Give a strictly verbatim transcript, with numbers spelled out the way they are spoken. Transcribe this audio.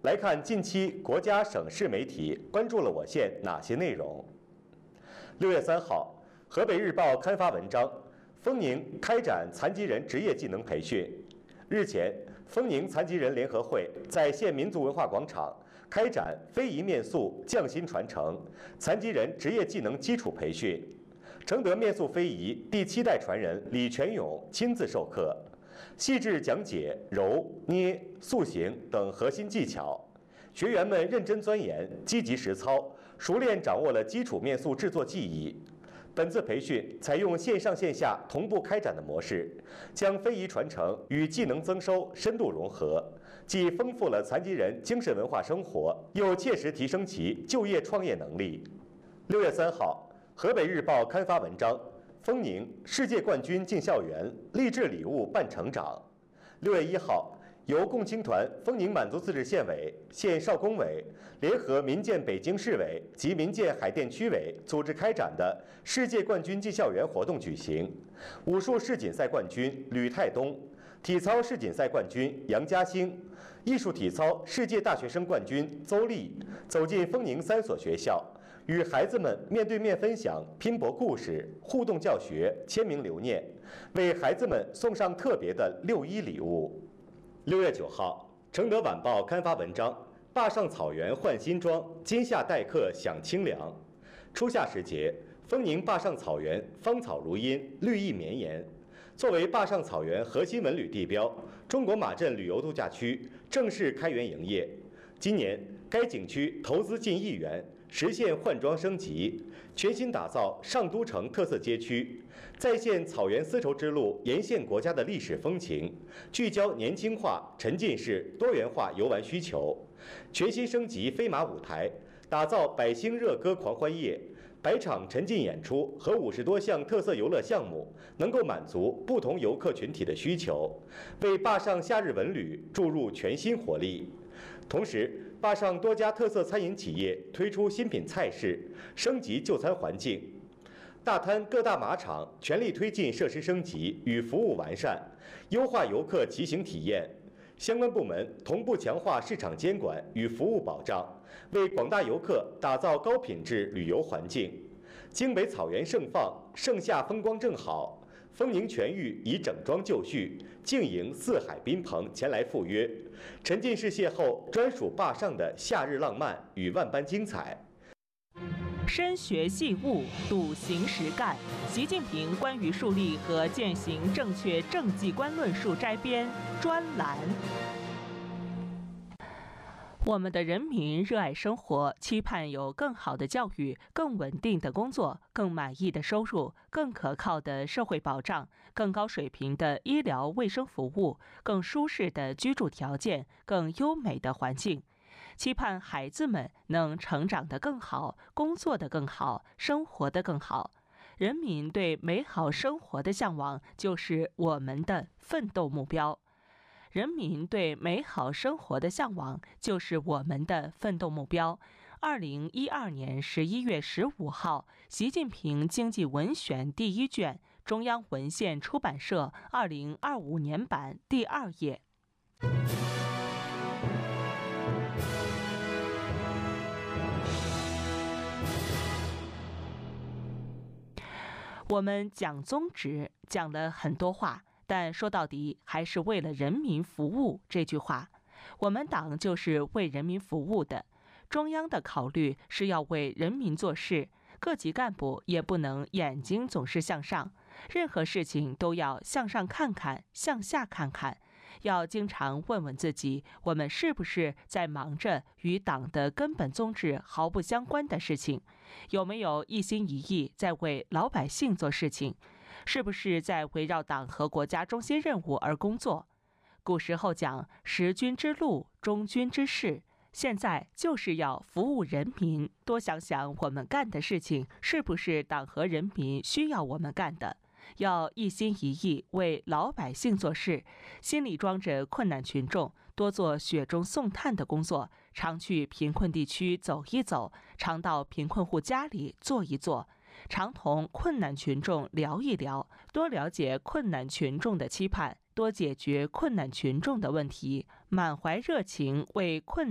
来看近期国家省市媒体关注了我县哪些内容。六月三号，河北日报刊发文章，丰宁开展残疾人职业技能培训。日前，丰宁残疾人联合会在县民族文化广场开展非遗面塑匠心传承残疾人职业技能基础培训。承德面塑非遗第七代传人李全勇亲自授课，细致讲解揉、捏、塑形等核心技巧。学员们认真钻研，积极实操，熟练掌握了基础面塑制作技艺。本次培训采用线上线下同步开展的模式，将非遗传承与技能增收深度融合，既丰富了残疾人精神文化生活，又切实提升其就业创业能力。六月三号，河北日报刊发文章，丰宁世界冠军进校园，励志礼物伴成长。六月一号，由共青团丰宁满族自治县委、县少工委联合民建北京市委及民建海淀区委组织开展的世界冠军进校园活动举行。武术世锦赛冠军吕泰东，体操世锦赛冠军杨嘉兴，艺术体操世界大学生冠军邹丽走进丰宁三所学校，与孩子们面对面分享拼搏故事、互动教学、签名留念，为孩子们送上特别的六一礼物。六月九号，承德晚报刊发文章，坝上草原换新装，今夏待客享清凉。初夏时节，丰宁坝上草原芳草如茵，绿意绵延。作为坝上草原核心文旅地标，中国马镇旅游度假区正式开园营业。今年，该景区投资近亿元，实现换装升级，全新打造上都城特色街区，再现草原丝绸之路沿线国家的历史风情，聚焦年轻化、沉浸式、多元化游玩需求，全新升级飞马舞台，打造百星热歌狂欢夜，百场沉浸演出和五十多项特色游乐项目，能够满足不同游客群体的需求，为坝上夏日文旅注入全新活力。同时，坝上多家特色餐饮企业推出新品菜式，升级就餐环境。大滩各大马场全力推进设施升级与服务完善，优化游客骑行体验。相关部门同步强化市场监管与服务保障，为广大游客打造高品质旅游环境。京北草原盛放，盛夏风光正好。丰宁全域已整装就绪，竞迎四海宾朋前来赴约，沉浸式邂逅专属坝上的夏日浪漫与万般精彩。 深学细悟，笃行实干。习近平关于树立和践行正确政绩观论述摘编专栏。我们的人民热爱生活，期盼有更好的教育、更稳定的工作、更满意的收入、更可靠的社会保障、更高水平的医疗卫生服务、更舒适的居住条件、更优美的环境。期盼孩子们能成长得更好，工作得更好，生活得更好。人民对美好生活的向往，就是我们的奋斗目标。人民对美好生活的向往，就是我们的奋斗目标。二零一二年十一月十五号，习近平经济文选第一卷，中央文献出版社二零二五年版第二页。我们讲宗旨，讲了很多话。但说到底，还是为了人民服务这句话。我们党就是为人民服务的，中央的考虑是要为人民做事，各级干部也不能眼睛总是向上，任何事情都要向上看看，向下看看，要经常问问自己，我们是不是在忙着与党的根本宗旨毫不相关的事情？有没有一心一意在为老百姓做事情？是不是在围绕党和国家中心任务而工作？古时候讲识君之路，忠君之事，现在就是要服务人民，多想想我们干的事情是不是党和人民需要我们干的，要一心一意为老百姓做事，心里装着困难群众，多做雪中送炭的工作，常去贫困地区走一走，常到贫困户家里坐一坐，常同困难群众聊一聊，多了解困难群众的期盼，多解决困难群众的问题，满怀热情为困